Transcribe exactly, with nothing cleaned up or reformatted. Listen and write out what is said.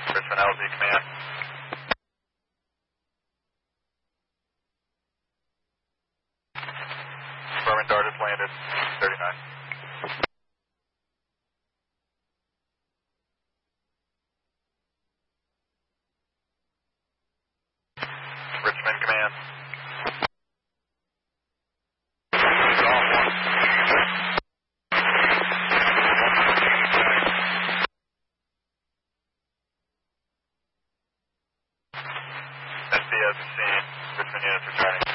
Richmond L Z Command. Sperman Dart has landed, thirty-nine. Richmond Command. S D S is seen. Richmond units returning.